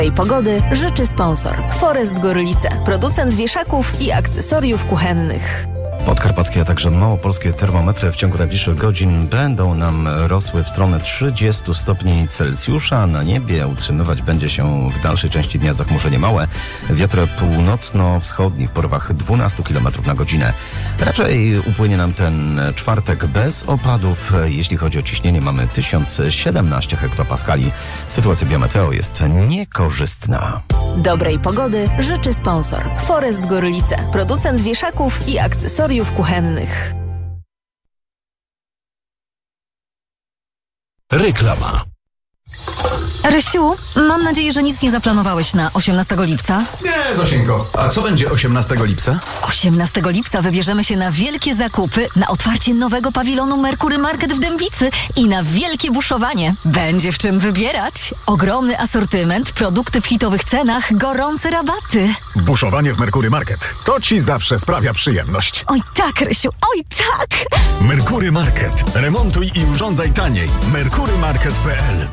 Tej pogody życzy sponsor Forest Gorlice, producent wieszaków i akcesoriów kuchennych. Podkarpackie, a także małopolskie termometry w ciągu najbliższych godzin będą nam rosły w stronę 30 stopni Celsjusza. Na niebie utrzymywać będzie się w dalszej części dnia zachmurzenie małe. Wiatr północno-wschodni w porywach 12 km na godzinę. Raczej upłynie nam ten czwartek bez opadów. Jeśli chodzi o ciśnienie, mamy 1017 hektopaskali. Sytuacja biometeo jest niekorzystna. Dobrej pogody życzy sponsor Forest Gorlice, producent wieszaków i akcesoriów kuchennych. Reklama. Rysiu, mam nadzieję, że nic nie zaplanowałeś na 18 lipca. Nie, Zosieńko. A co będzie 18 lipca? 18 lipca wybierzemy się na wielkie zakupy, na otwarcie nowego pawilonu Merkury Market w Dębicy i na wielkie buszowanie. Będzie w czym wybierać. Ogromny asortyment, produkty w hitowych cenach, gorące rabaty. Buszowanie w Merkury Market. To ci zawsze sprawia przyjemność. Oj tak, Rysiu, oj tak! Merkury Market. Remontuj i urządzaj taniej. merkurymarket.pl.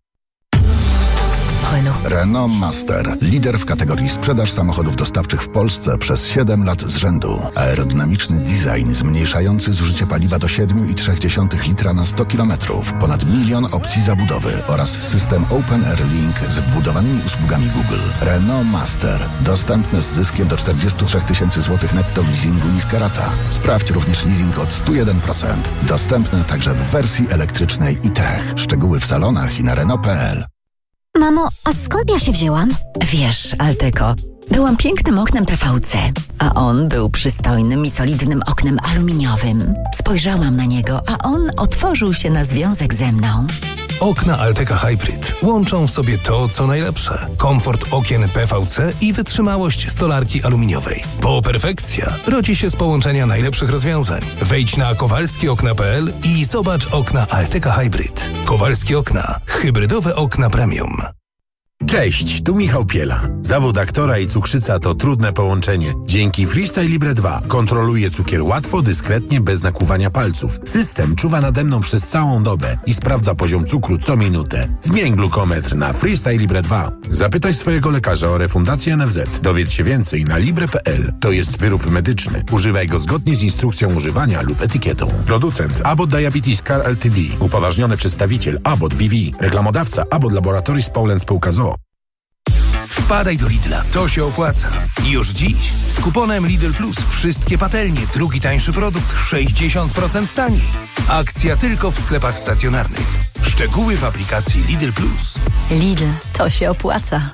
Renault Master. Lider w kategorii sprzedaż samochodów dostawczych w Polsce przez 7 lat z rzędu. Aerodynamiczny design zmniejszający zużycie paliwa do 7,3 litra na 100 km. Ponad 1 milion opcji zabudowy oraz system Open Air Link z wbudowanymi usługami Google. Renault Master. Dostępny z zyskiem do 43 000 zł netto leasingu niska rata. Sprawdź również leasing od 101%. Dostępny także w wersji elektrycznej i tech. Szczegóły w salonach i na Renault.pl. Mamo, a skąd ja się wzięłam? Wiesz, Altyko, byłam pięknym oknem PVC, a on był przystojnym i solidnym oknem aluminiowym. Spojrzałam na niego, a on otworzył się na związek ze mną. Okna Alteca Hybrid łączą w sobie to, co najlepsze. Komfort okien PVC i wytrzymałość stolarki aluminiowej. Po perfekcja rodzi się z połączenia najlepszych rozwiązań. Wejdź na kowalskiokna.pl i zobacz okna Alteca Hybrid. Kowalskie okna. Hybrydowe okna premium. Cześć, tu Michał Piela. Zawód aktora i cukrzyca to trudne połączenie. Dzięki Freestyle Libre 2 kontroluję cukier łatwo, dyskretnie, bez nakłuwania palców. System czuwa nade mną przez całą dobę i sprawdza poziom cukru co minutę. Zmień glukometr na Freestyle Libre 2. Zapytaj swojego lekarza o refundację NFZ. Dowiedz się więcej na libre.pl. To jest wyrób medyczny. Używaj go zgodnie z instrukcją używania lub etykietą. Producent Abbott Diabetes Care Ltd. Upoważniony przedstawiciel Abbott BV. Reklamodawca Abbott Laboratories Poland Spółka z o.o. Wpadaj do Lidla, to się opłaca. Już dziś z kuponem Lidl Plus wszystkie patelnie, drugi tańszy produkt 60% taniej. Akcja tylko w sklepach stacjonarnych. Szczegóły w aplikacji Lidl Plus. Lidl, to się opłaca.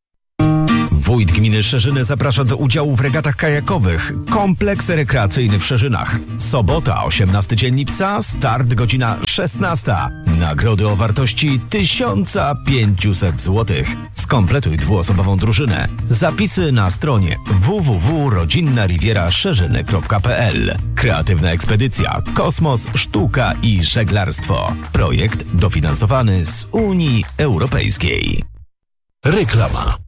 Wójt gminy Szerzyny zaprasza do udziału w regatach kajakowych. Kompleks rekreacyjny w Szerzynach. Sobota, 18 dzień lipca, start godzina 16. Nagrody o wartości 1500 zł. Skompletuj dwuosobową drużynę. Zapisy na stronie www.rodzinnarivieraszerzyny.pl. Kreatywna ekspedycja, kosmos, sztuka i żeglarstwo. Projekt dofinansowany z Unii Europejskiej. Reklama.